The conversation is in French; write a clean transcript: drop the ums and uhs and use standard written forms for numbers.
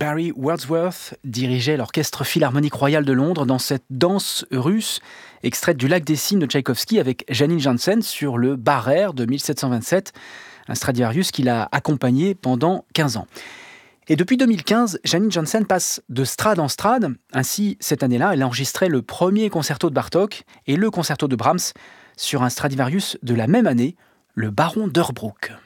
Barry Wordsworth dirigeait l'Orchestre Philharmonique Royal de Londres dans cette danse russe extraite du Lac des Cygnes de Tchaïkovski avec Janine Jansen sur le Barrère de 1727, un Stradivarius qu'il a accompagné pendant 15 ans. Et depuis 2015, Janine Jansen passe de strade en strade. Ainsi, cette année-là, elle enregistrait le premier concerto de Bartók et le concerto de Brahms sur un Stradivarius de la même année, le Baron d'Hersbruck.